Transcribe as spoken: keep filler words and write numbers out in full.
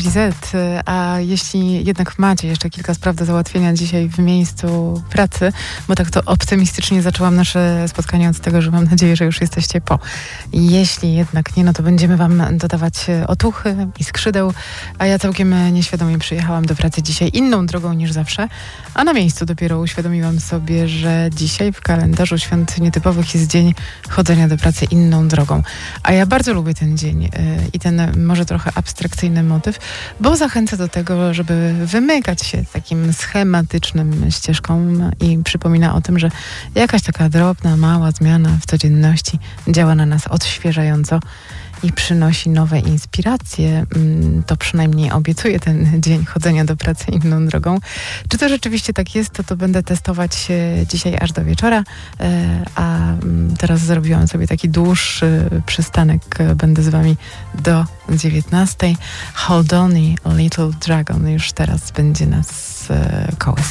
czyli Z, a jeśli jednak macie jeszcze kilka spraw do załatwienia dzisiaj w miejscu pracy, bo tak to optymistycznie zaczęłam nasze spotkanie od tego, że mam nadzieję, że już jesteście po. Jeśli jednak nie, no to będziemy wam dodawać otuchy i skrzydeł, a ja całkiem nieświadomie przyjechałam do pracy dzisiaj inną drogą niż zawsze, a na miejscu dopiero uświadomiłam sobie, że dzisiaj w kalendarzu świąt nietypowych jest dzień chodzenia do pracy inną drogą. A ja bardzo lubię ten dzień yy, i ten może trochę abstrakcyjny motyw, bo zachęca do tego, żeby wymykać się takim schematycznym ścieżką i przypomina o tym, że jakaś taka drobna, mała zmiana w codzienności działa na nas odświeżająco i przynosi nowe inspiracje. To przynajmniej obiecuje ten dzień chodzenia do pracy inną drogą. Czy to rzeczywiście tak jest, to to będę testować dzisiaj aż do wieczora, a teraz zrobiłam sobie taki dłuższy przystanek. Będę z wami do dziewiętnastej. Hold on, Little Dragon już teraz będzie nas kołysać.